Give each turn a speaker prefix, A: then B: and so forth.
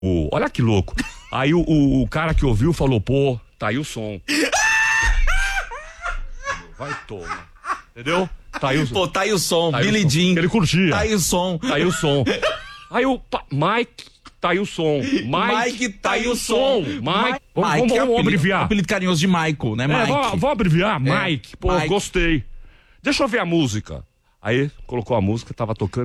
A: Olha que louco. Aí o cara que ouviu falou, pô, tá aí o som. Vai tomar. Entendeu? Tá aí o som.
B: Pô, tá aí o som,
A: Tá aí
B: Billy
A: o som.
B: Jean.
A: Ele curtia.
B: Tá aí o som.
A: Tá aí o som. Aí o Mike, tá aí o som. Mike, tá aí o som. Mike, vamos abreviar.
B: Apelido carinhoso de Michael, né, Mike?
A: Vamos abreviar, Mike. Pô,
B: Mike.
A: gostei. Deixa eu ver a música. Aí colocou a música, tava tocando.